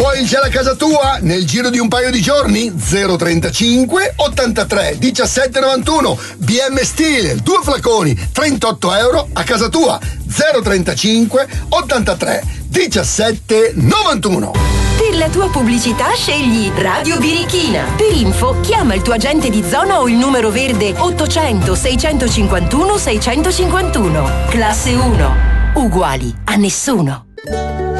Vuoi il gel a casa tua nel giro di un paio di giorni? 035 83 17 91 BM Steel, 2 flaconi, 38 euro a casa tua. 035 83 17 91. Per la tua pubblicità scegli Radio Birichina. Per info chiama il tuo agente di zona o il numero verde 800 651 651. Classe 1. Uguali a nessuno.